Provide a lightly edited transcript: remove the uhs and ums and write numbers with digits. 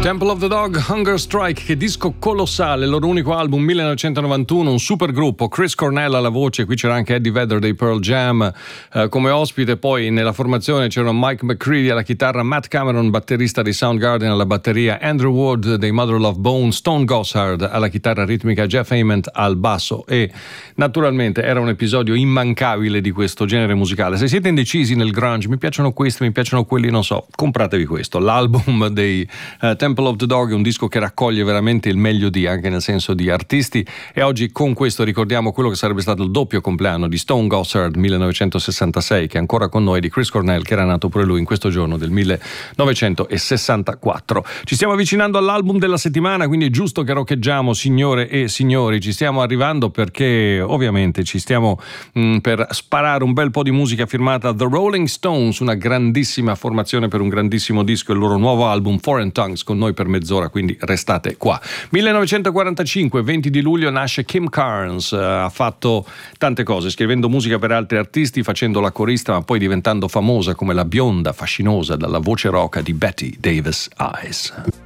Temple of the Dog, Hunger Strike, che disco colossale, il loro unico album 1991, un super gruppo, Chris Cornell alla voce, qui c'era anche Eddie Vedder dei Pearl Jam come ospite, poi nella formazione c'erano Mike McCready alla chitarra, Matt Cameron, batterista dei Soundgarden alla batteria, Andrew Wood dei Mother Love Bone, Stone Gossard alla chitarra ritmica, Jeff Ament al basso, e naturalmente era un episodio immancabile di questo genere musicale. Se siete indecisi nel grunge, mi piacciono questi, mi piacciono quelli, non so, compratevi questo, l'album dei Temple of the Dog, è un disco che raccoglie veramente il meglio di, anche nel senso di artisti, e oggi con questo ricordiamo quello che sarebbe stato il doppio compleanno di Stone Gossard 1966, che è ancora con noi, di Chris Cornell, che era nato pure lui in questo giorno del 1964. Ci stiamo avvicinando all'album della settimana, quindi è giusto che roccheggiamo, signore e signori, ci stiamo arrivando perché ovviamente ci stiamo per sparare un bel po' di musica firmata The Rolling Stones, una grandissima formazione per un grandissimo disco, il loro nuovo album Foreign Tongues, con noi per mezz'ora, quindi restate qua. 1945, 20 di luglio, nasce Kim Carnes, ha fatto tante cose, scrivendo musica per altri artisti, facendo la corista, ma poi diventando famosa come la bionda fascinosa dalla voce roca di Betty Davis Eyes.